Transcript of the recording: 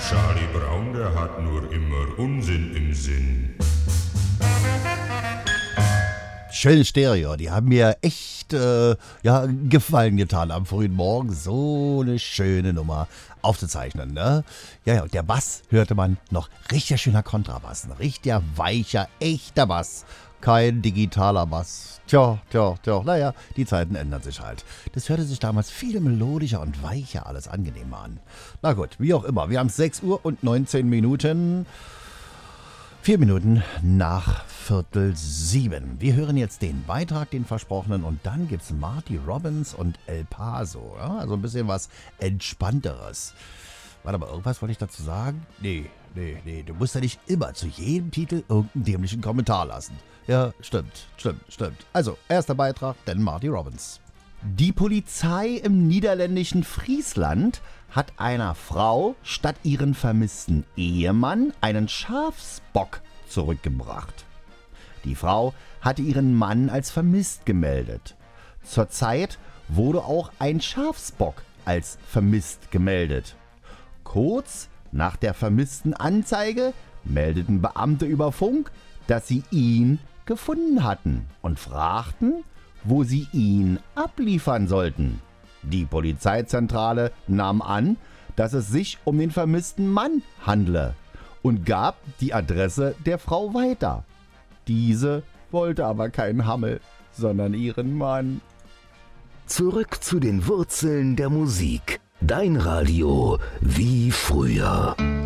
Charlie Brown, der hat nur immer Unsinn im Sinn. Schönes Stereo, die haben mir echt Gefallen getan am frühen Morgen, so eine schöne Nummer aufzuzeichnen, ne? Ja, und der Bass hörte man noch, richtig schöner Kontrabass, ein richtiger weicher, echter Bass, kein digitaler Bass. Tja, naja, die Zeiten ändern sich halt. Das hörte sich damals viel melodischer und weicher, alles angenehmer an. Na gut, wie auch immer, wir haben 6 Uhr und 19 Minuten. 4 Minuten nach 6:45. Wir hören jetzt den Beitrag, den versprochenen, und dann gibt's Marty Robbins und El Paso. Ja? Also ein bisschen was Entspannteres. Warte mal, irgendwas wollte ich dazu sagen? Nee, du musst ja nicht immer zu jedem Titel irgendeinen dämlichen Kommentar lassen. Ja, stimmt. Also, erster Beitrag, dann Marty Robbins. Die Polizei im niederländischen Friesland hat einer Frau statt ihren vermissten Ehemann einen Schafsbock zurückgebracht. Die Frau hatte ihren Mann als vermisst gemeldet. Zurzeit wurde auch ein Schafsbock als vermisst gemeldet. Kurz nach der vermissten Anzeige meldeten Beamte über Funk, dass sie ihn gefunden hatten und fragten, wo sie ihn abliefern sollten. Die Polizeizentrale nahm an, dass es sich um den vermissten Mann handle und gab die Adresse der Frau weiter. Diese wollte aber keinen Hammel, sondern ihren Mann. Zurück zu den Wurzeln der Musik. Dein Radio wie früher.